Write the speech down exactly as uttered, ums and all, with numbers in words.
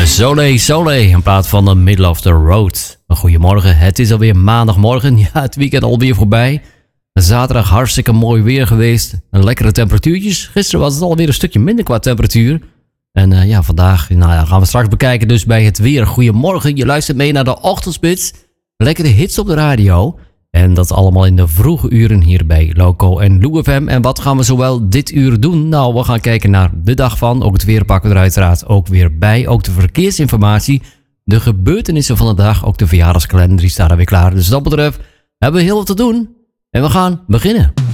Sole Sole in plaats van The Middle of the Road. Een goedemorgen, het is alweer maandagmorgen. Ja, het weekend alweer voorbij. Zaterdag hartstikke mooi weer geweest. En lekkere temperatuurtjes. Gisteren was het alweer een stukje minder qua temperatuur. En uh, ja, vandaag nou ja, gaan we straks bekijken dus bij het weer. Goedemorgen, je luistert mee naar de Ochtendspits. Lekkere hits op de radio. En dat allemaal in de vroege uren hier bij Loco en Lou F M. En wat gaan we zowel dit uur doen? Nou, we gaan kijken naar de dag van. Ook het weer pakken we er uiteraard ook weer bij. Ook de verkeersinformatie. De gebeurtenissen van de dag. Ook de verjaardagskalender die staat er weer klaar. Dus wat dat betreft hebben we heel wat te doen. En we gaan beginnen.